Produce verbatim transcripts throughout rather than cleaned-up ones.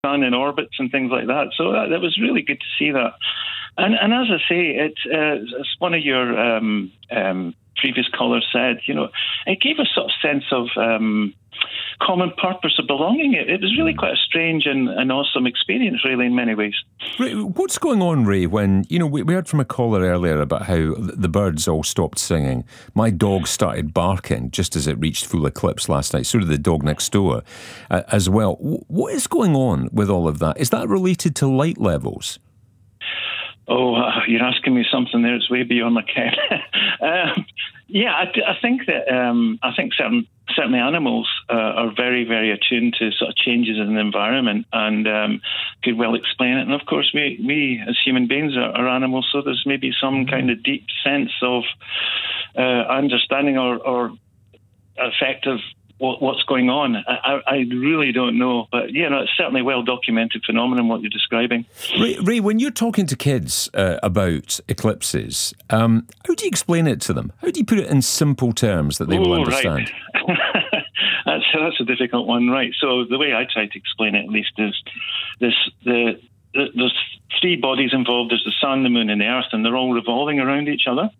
sun in orbits and things like that. So that, that was really good to see that. And, and as I say, it, uh, as one of your um, um, previous callers said, you know, it gave a sort of sense of um, common purpose of belonging. It, it was really quite a strange and an awesome experience, really, in many ways. Ray, what's going on, Ray, when, you know, we, we heard from a caller earlier about how the birds all stopped singing. My dog started barking just as it reached full eclipse last night. So did the dog next door uh, as well. W- what is going on with all of that? Is that related to light levels? Oh, uh, you're asking me something there that's way beyond my ken. um, yeah, I, I think that um, I think certain certainly animals uh, are very, very attuned to sort of changes in the environment and um, could well explain it. And of course, we, we as human beings are, are animals, so there's maybe some kind of deep sense of uh, understanding or, or effect of what, what's going on. I, I really don't know, but you know, it's certainly a well-documented phenomenon what you're describing. Ray, Ray when you're talking to kids uh, about eclipses, um, how do you explain it to them? How do you put it in simple terms that they oh, will understand? Right. that's that's a difficult one, right? So the way I try to explain it, at least, is this: the, the there's three bodies involved. There's the sun, the moon, and the earth, and they're all revolving around each other.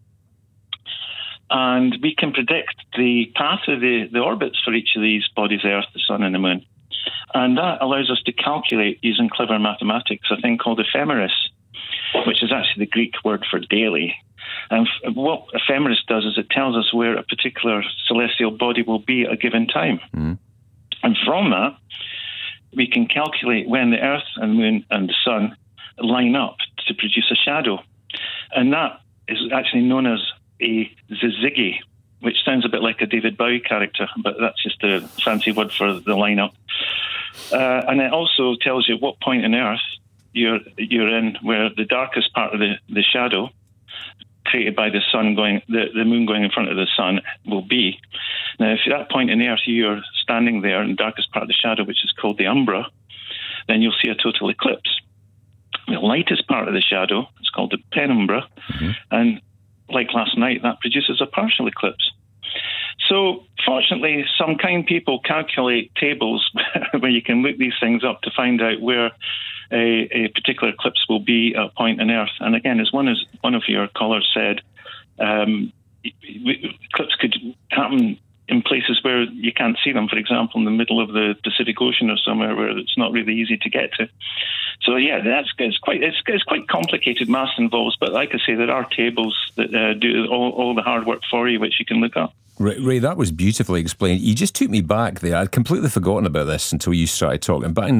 And we can predict the path of the, the orbits for each of these bodies, the Earth, the Sun, and the Moon. And that allows us to calculate using clever mathematics, a thing called ephemeris, which is actually the Greek word for daily. And what ephemeris does is it tells us where a particular celestial body will be at a given time. Mm. And from that, we can calculate when the Earth and Moon and the Sun line up to produce a shadow. And that is actually known as a syzygy, which sounds a bit like a David Bowie character, but that's just a fancy word for the lineup. Uh, and it also tells you what point on Earth you're you're in, where the darkest part of the, the shadow created by the sun going, the, the moon going in front of the sun will be. Now, if at that point in the Earth you're standing there in the darkest part of the shadow, which is called the umbra, then you'll see a total eclipse. The lightest part of the shadow is called the penumbra, mm-hmm. and like last night, that produces a partial eclipse. So, fortunately, some kind people calculate tables where you can look these things up to find out where a, a particular eclipse will be at a point on Earth. And again, as one as one of your callers said, um, eclipse could happen in places where you can't see them. For example, in the middle of the Pacific Ocean or somewhere where it's not really easy to get to. So yeah, that's it's quite it's, it's quite complicated. Maths involves, but like I say, there are tables that uh, do all, all the hard work for you, which you can look up. Ray, Ray, that was beautifully explained. You just took me back there. I'd completely forgotten about this until you started talking. But in